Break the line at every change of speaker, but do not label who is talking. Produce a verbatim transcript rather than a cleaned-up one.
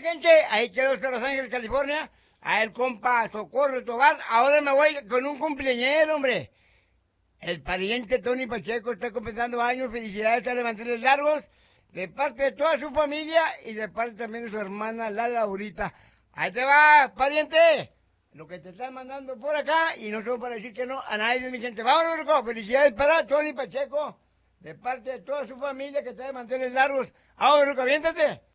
gente, ahí quedó hasta Los Ángeles, California. A el compa Socorro Tobar. Ahora me voy con un cumpleañero, hombre. El pariente Tony Pacheco está completando años. Felicidades a levantarles largos. De parte de toda su familia y de parte también de su hermana, la Laurita. Ahí te va, pariente. Lo que te están mandando por acá y no solo para decir que no a nadie, mi gente. Vámonos, Rico. Felicidades para Tony Pacheco. De parte de toda su familia que está de mantener largos. Vámonos, Rico, aviéntate.